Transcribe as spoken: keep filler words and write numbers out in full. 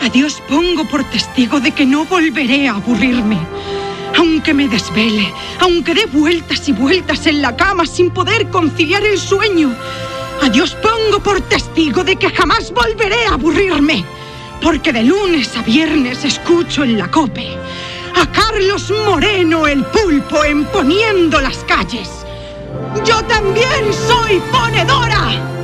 A Dios pongo por testigo de que no volveré a aburrirme. Aunque me desvele, aunque dé vueltas y vueltas en la cama sin poder conciliar el sueño, a Dios pongo por testigo de que jamás volveré a aburrirme, porque de lunes a viernes escucho en la COPE a Carlos Moreno el Pulpo en Poniendo las Calles. ¡Yo también soy ponedora!